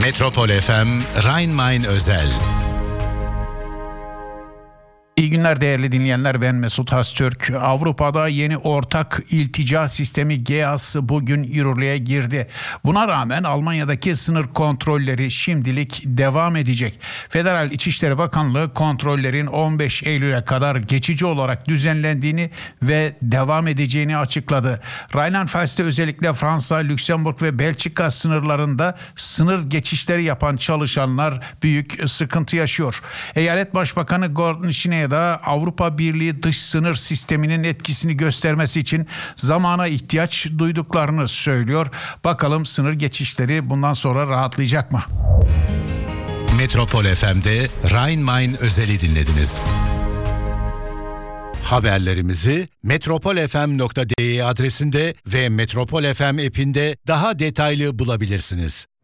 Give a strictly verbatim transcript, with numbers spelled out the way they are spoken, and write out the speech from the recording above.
Metropol F M Rhein-Main özel. İyi günler değerli dinleyenler, ben Mesut Hastürk. Avrupa'da yeni ortak iltica sistemi G A S bugün yürürlüğe girdi. Buna rağmen Almanya'daki sınır kontrolleri şimdilik devam edecek. Federal İçişleri Bakanlığı kontrollerin on beş Eylül'e kadar geçici olarak düzenlendiğini ve devam edeceğini açıkladı. Rheinland-Pfalz'te özellikle Fransa, Lüksemburg ve Belçika sınırlarında sınır geçişleri yapan çalışanlar büyük sıkıntı yaşıyor. Eyalet Başbakanı Gordon Schneer da Avrupa Birliği dış sınır sisteminin etkisini göstermesi için zamana ihtiyaç duyduklarını söylüyor. Bakalım sınır geçişleri bundan sonra rahatlayacak mı? Metropol F M'de Rhein-Main özeli dinlediniz. Haberlerimizi metropolfm nokta de adresinde ve Metropol F M app'inde daha detaylı bulabilirsiniz.